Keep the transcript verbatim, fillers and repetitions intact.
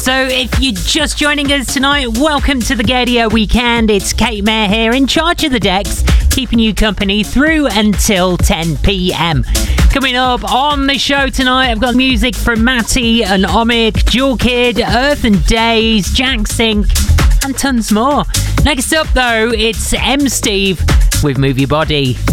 So if you're just joining us tonight, welcome to the Gaydio Weekend. It's Kate Mayer here, in charge of the decks, keeping you company through until ten p.m. Coming up on the show tonight, I've got music from Matty and Omik, Jewel Kid, Earth and Days, Jack Sink, and tons more. Next up, though, it's M. Steve with Move Your Body.